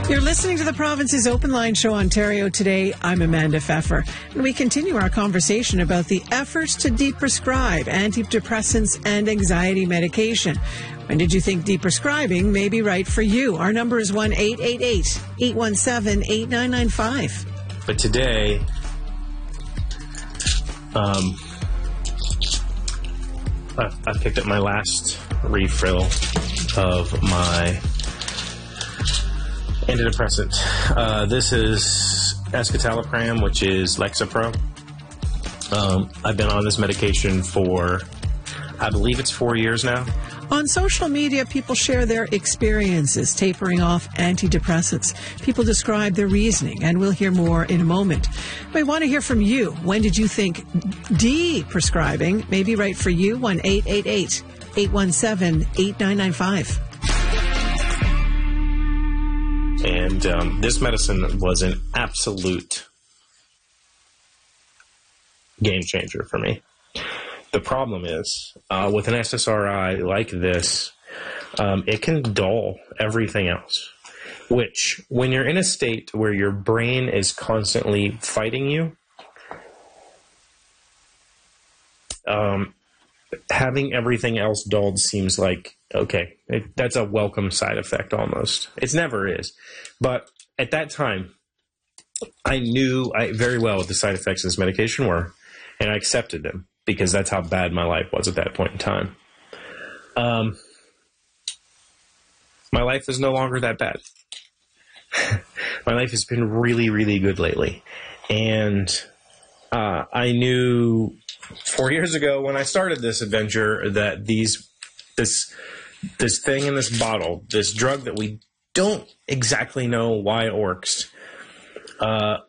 You're listening to the Province's Open Line Show, Ontario Today. I'm Amanda Pfeffer, and we continue our conversation about the efforts to deprescribe antidepressants and anxiety medication. When did you think deprescribing may be right for you? Our number is 1-888-817-8995. But today, I picked up my last refill of my antidepressant. This is escitalopram, which is Lexapro. I've been on this medication for, I believe it's 4 years now. On social media, people share their experiences tapering off antidepressants. People describe their reasoning, and we'll hear more in a moment. We want to hear from you. When did you think de-prescribing may be right for you? 1-888-817-8995. And this medicine was an absolute game changer for me. The problem is, with an SSRI like this, it can dull everything else, which, when you're in a state where your brain is constantly fighting you, having everything else dulled seems like, okay, that's a welcome side effect almost. It never is. But at that time, I knew very well what the side effects of this medication were, and I accepted them because that's how bad my life was at that point in time. My life is no longer that bad. My life has been really, really good lately. And I knew 4 years ago when I started this adventure that this thing in this bottle, this drug that we don't exactly know why it works,